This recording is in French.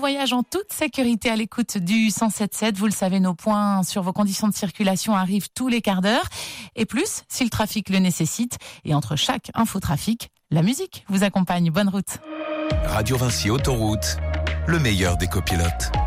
voyage en toute sécurité à l'écoute du 107.7. Vous le savez, nos points sur vos conditions de circulation arrivent tous les quarts d'heure. Et plus, si le trafic le nécessite. Et entre chaque infotrafic, la musique vous accompagne. Bonne route. Radio Vinci Autoroute, le meilleur des copilotes.